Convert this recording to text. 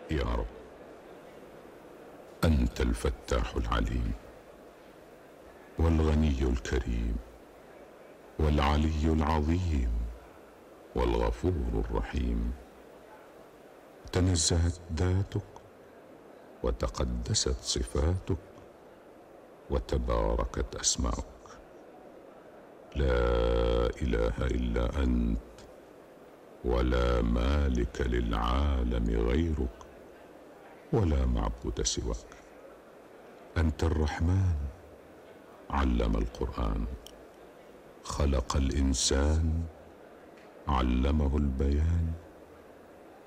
يا رب، أنت الفتاح العليم والغني الكريم والعلي العظيم والغفور الرحيم. تنزهت ذاتك وتقدست صفاتك وتباركت أسماؤك. لا إله إلا أنت، ولا مالك للعالم غيرك، ولا معبود سواك. أنت الرحمن علم القرآن، خلق الإنسان علمه البيان،